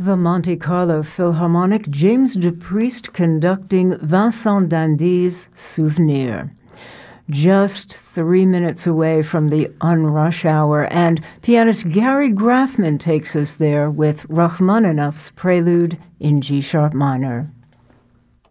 The Monte Carlo Philharmonic, James DuPriest conducting Vincent d'Indy's Souvenir. Just 3 minutes away from the unrush hour, and pianist Gary Graffman takes us there with Rachmaninoff's Prelude in G-sharp minor.